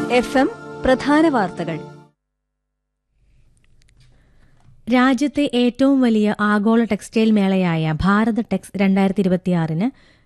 FM പ്രധാന വാർത്തകൾ. രാജ്യത്തെ ഏറ്റവും വലിയ ആഗോള ടെക്സ്റ്റൈൽ മേളയായ ഭാരത് ടെക്സ് 2026-ന്